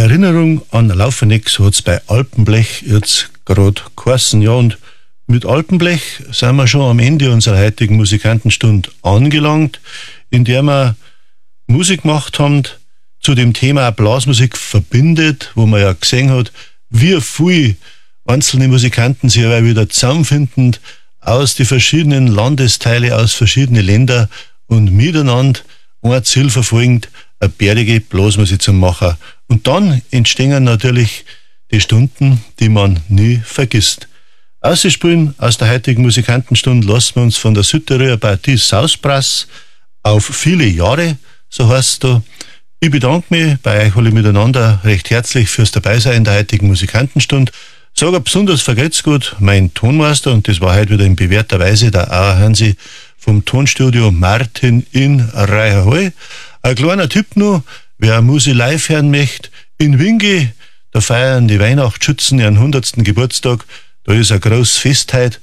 Erinnerung an Laufeneck, so hat es bei Alpenblech jetzt gerade geheißen. Ja, und mit Alpenblech sind wir schon am Ende unserer heutigen Musikantenstunde angelangt, in der wir Musik gemacht haben zu dem Thema Blasmusik verbindet, wo man ja gesehen hat, wie viel einzelne Musikanten sich aber wieder zusammenfinden aus den verschiedenen Landesteile, aus verschiedenen Ländern und miteinander ein Ziel verfolgend, eine bärige Blasmusik zu machen. Und dann entstehen natürlich die Stunden, die man nie vergisst. Ausspielen aus der heutigen Musikantenstunde lassen wir uns von der Südtiroler Partie Sausbrass auf viele Jahre, so heißt es da. Ich bedanke mich bei euch alle miteinander recht herzlich fürs Dabeisein in der heutigen Musikantenstunde. Sage besonders vergelt's gut mein Tonmeister, und das war heute wieder in bewährter Weise der Auer Hansi vom Tonstudio Martin in Reiherhall. Ein kleiner Tipp noch, wer Musik live hören möchte, in Wingi, da feiern die Weihnachtsschützen ihren 100. Geburtstag. Da ist ein großes Fest heute.